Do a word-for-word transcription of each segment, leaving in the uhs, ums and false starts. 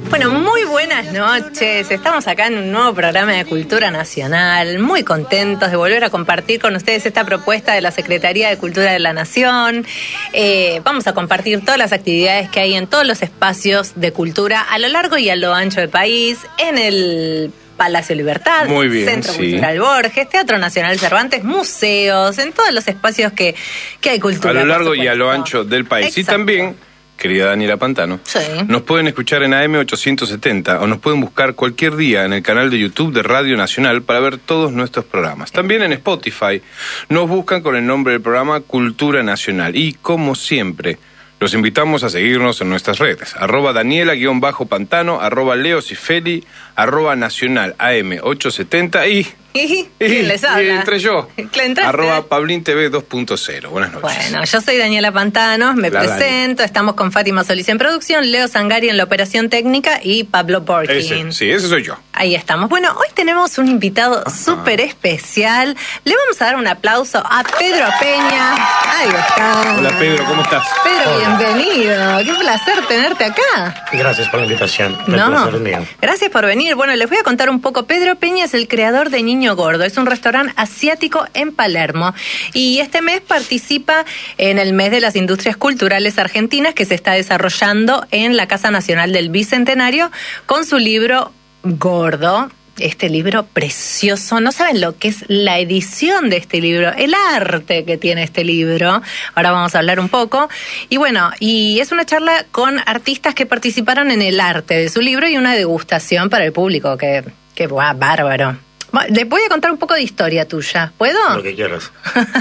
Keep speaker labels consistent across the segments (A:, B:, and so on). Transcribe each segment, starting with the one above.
A: Bueno, muy buenas noches. Estamos acá en un nuevo programa de Cultura Nacional. Muy contentos de volver a compartir con ustedes esta propuesta de la Secretaría de Cultura de la Nación. Eh, vamos a compartir todas las actividades que hay en todos los espacios de cultura a lo largo y a lo ancho del país, en el Palacio Libertad,
B: Muy bien,
A: Centro
B: sí.
A: Cultural Borges, Teatro Nacional Cervantes, museos, en todos los espacios que, que hay cultura.
B: A lo largo
A: por
B: y a lo
A: supuesto.
B: ancho del país.
A: Exacto.
B: Y también, querida Daniela Pantano,
A: Sí.
B: nos pueden escuchar en A M ochocientos setenta o nos pueden buscar cualquier día en el canal de YouTube de Radio Nacional para ver todos nuestros programas. También en Spotify nos buscan con el nombre del programa Cultura Nacional. Y como siempre, los invitamos a seguirnos en nuestras redes. Arroba Daniela-Pantano, arroba Leo Cifeli, arroba Nacional A M ochocientos setenta y...
A: ¿Y quién les habla?
B: Y entre yo,
A: ¿Le entraste?
B: arroba Pablín T V dos punto cero. Buenas noches.
A: Bueno, yo soy Daniela Pantanos, me
B: La
A: presento, estamos con Fátima Solís en producción, Leo Sangari en la operación técnica y Pablo Porkin.
B: Ese, sí, ese soy yo.
A: Ahí estamos. Bueno, hoy tenemos un invitado súper especial. Le vamos a dar un aplauso a Pedro Peña. Ahí está.
B: Hola Pedro, ¿cómo estás?
A: Pedro,
C: Hola.
A: bienvenido. Qué placer tenerte acá.
C: Gracias por la invitación. El
A: No,
C: placer es mío.
A: gracias por venir. Bueno, les voy a contar un poco. Pedro Peña es el creador de Niño Gordo. Es un restaurante asiático en Palermo. Y este mes participa en el mes de las industrias culturales argentinas que se está desarrollando en la Casa Nacional del Bicentenario con su libro Gordo. Este libro precioso, no saben lo que es la edición de este libro, el arte que tiene este libro, ahora vamos a hablar un poco, y bueno, y es una charla con artistas que participaron en el arte de su libro y una degustación para el público, que, que buah, bárbaro. Bueno, les voy a contar un poco de historia tuya, ¿puedo?
C: Lo que quieras.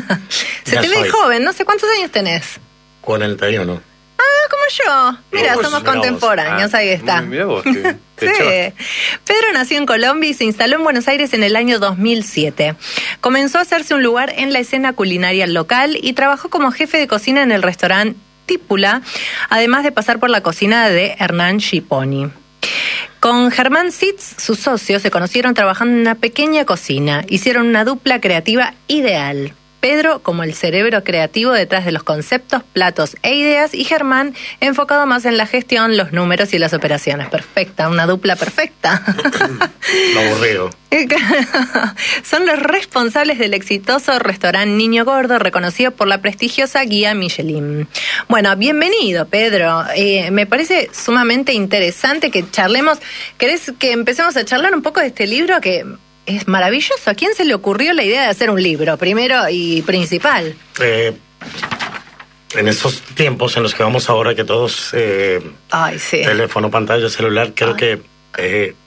A: Se
C: Ya
A: te ve
C: soy.
A: joven, no sé cuántos años tenés.
C: cuarenta y uno.
A: Ah, como yo. Mira,
C: Uy,
A: somos
C: mira vos.
A: contemporáneos, ahí está.
B: Mira vos, que te
A: Sí.
B: echabas.
A: Pedro nació en Colombia y se instaló en Buenos Aires en el año dos mil siete. Comenzó a hacerse un lugar en la escena culinaria local y trabajó como jefe de cocina en el restaurante Típula, además de pasar por la cocina de Hernán Schiponi. Con Germán Sitz, su socio, se conocieron trabajando en una pequeña cocina. Hicieron una dupla creativa ideal. Pedro como el cerebro creativo detrás de los conceptos, platos e ideas, y Germán enfocado más en la gestión, los números y las operaciones. Perfecta, una dupla perfecta.
C: Lo aburrido.
A: Son los responsables del exitoso restaurante Niño Gordo, reconocido por la prestigiosa guía Michelin. Bueno, bienvenido, Pedro. Eh, me parece sumamente interesante que charlemos. ¿Querés que empecemos a charlar un poco de este libro que es maravilloso? ¿A quién se le ocurrió la idea de hacer un libro, primero y principal?
C: Eh, en estos tiempos en los que vamos ahora, que todos, eh,
A: Ay, sí.
C: teléfono, pantalla, celular, creo
A: Ay.
C: que eh,